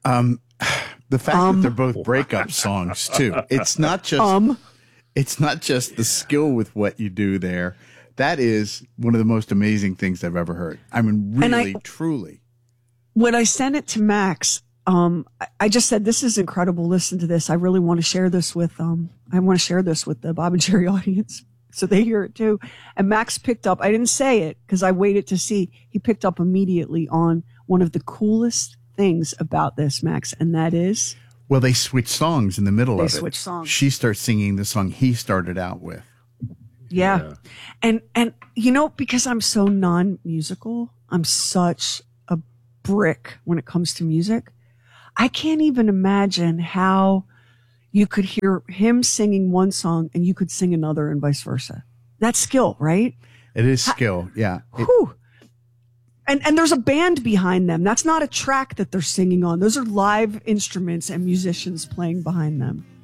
The fact that they're both breakup songs too. It's not just the skill with what you do there. That is one of the most amazing things I've ever heard. I mean, really, truly. When I sent it to Max, I just said, "This is incredible. Listen to this. I really want to share this with the Bob and Jerry audience so they hear it too." And Max picked up. I didn't say it because I waited to see. He picked up immediately on one of the coolest things about this, Max, and that is. Well, they switch songs in the middle of it. They switch songs. She starts singing the song he started out with. Yeah. And because I'm so non-musical, I'm such a brick when it comes to music. I can't even imagine how you could hear him singing one song and you could sing another and vice versa. That's skill, right? It is skill. Yeah. And there's a band behind them. That's not a track that they're singing on. Those are live instruments and musicians playing behind them.